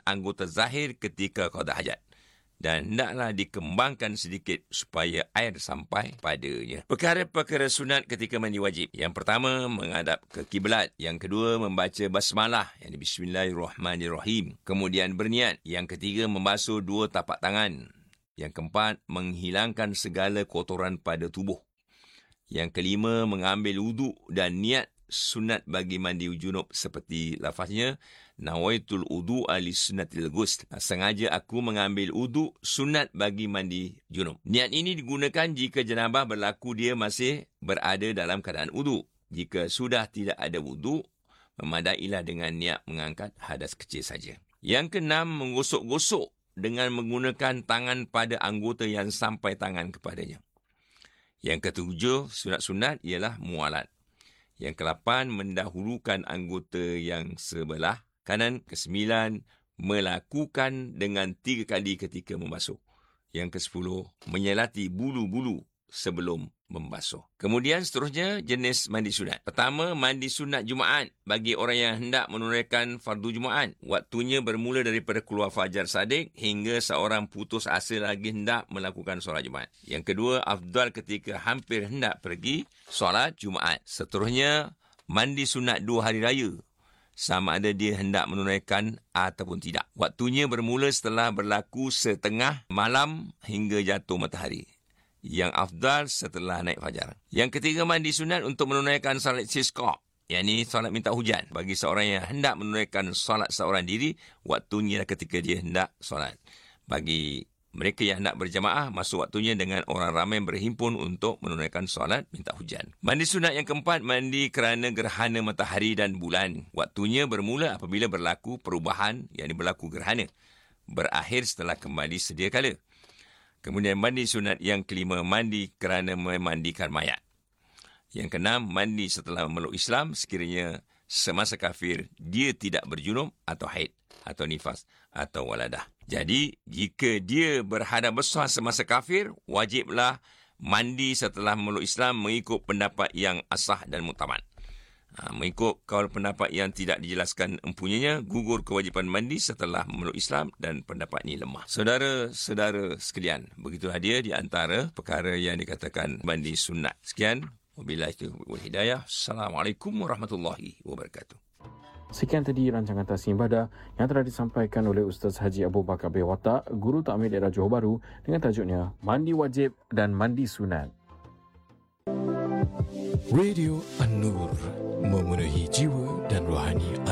anggota zahir ketika qada hajat. Dan hendaklah dikembangkan sedikit supaya air sampai padanya. Perkara-perkara sunat ketika mandi wajib. Yang pertama, menghadap ke kiblat. Yang kedua, membaca basmalah, yakni Bismillahirrahmanirrahim. Kemudian berniat. Yang ketiga, membasuh 2 tapak tangan. Yang keempat, menghilangkan segala kotoran pada tubuh. Yang kelima, mengambil wuduk dan niat sunat bagi mandi junub seperti lafaznya, nawaitul wudu'a li sunnatil ghusl. Sengaja aku mengambil wuduk sunat bagi mandi junub. Niat ini digunakan jika jenabah berlaku dia masih berada dalam keadaan wuduk. Jika sudah tidak ada wuduk, memadailah dengan niat mengangkat hadas kecil saja. Yang keenam, menggosok-gosok dengan menggunakan tangan pada anggota yang sampai tangan kepadanya. Yang ketujuh, sunat-sunat ialah mualat. Yang ke-8, mendahulukan anggota yang sebelah kanan. Ke-9, melakukan dengan 3 kali ketika membasuh. Yang ke-10, menyelati bulu-bulu sebelum membasuh. Kemudian seterusnya, jenis mandi sunat. Pertama, mandi sunat Jumaat bagi orang yang hendak menunaikan fardu Jumaat. Waktunya bermula daripada keluar fajar sadiq hingga seorang putus asa lagi hendak melakukan solat Jumaat. Yang kedua, afdal ketika hampir hendak pergi solat Jumaat. Seterusnya, mandi sunat 2 hari raya, sama ada dia hendak menunaikan ataupun tidak. Waktunya bermula setelah berlaku setengah malam hingga jatuh matahari. Yang afdal setelah naik fajar. Yang ketiga, mandi sunat untuk menunaikan salat istisqa, yakni solat minta hujan. Bagi seorang yang hendak menunaikan solat seorang diri, waktunya ketika dia hendak solat. Bagi mereka yang hendak berjamaah, masuk waktunya dengan orang ramai berhimpun untuk menunaikan solat minta hujan. Mandi sunat yang keempat, mandi kerana gerhana matahari dan bulan. Waktunya bermula apabila berlaku perubahan, yakni berlaku gerhana, berakhir setelah kembali sedia kala. Kemudian mandi sunat yang kelima, mandi kerana memandikan mayat. Yang keenam, mandi setelah memeluk Islam sekiranya semasa kafir dia tidak berjunub atau haid atau nifas atau waladah. Jadi, jika dia berhadas besar semasa kafir, wajiblah mandi setelah memeluk Islam mengikut pendapat yang asah dan muktamad. Mengikut kaul pendapat yang tidak dijelaskan empunyanya, gugur kewajipan mandi setelah memeluk Islam dan pendapat ini lemah. Saudara-saudara sekalian, begitulah dia di antara perkara yang dikatakan mandi sunat. Sekian, wabillahi taufiq wal hidayah. Assalamualaikum warahmatullahi wabarakatuh. Sekian tadi rancangan Tasnim Ibadah yang telah disampaikan oleh Ustaz Haji Abu Bakar bin Watak, Guru Takmir Daerah Johor Bahru, dengan tajuknya Mandi Wajib dan Mandi Sunat. Radio An-Nur, memenuhi jiwa dan rohani